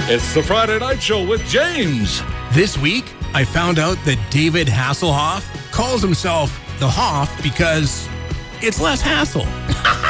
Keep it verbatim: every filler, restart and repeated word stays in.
It's the Friday Night Show with James. This week, I found out that David Hasselhoff calls himself the Hoff because it's less hassle.